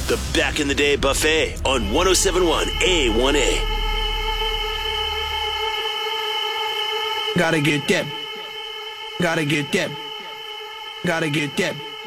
The Back in the Day Buffet on 107.1 A1A. Gotta get that. Gotta get that. Gotta get that.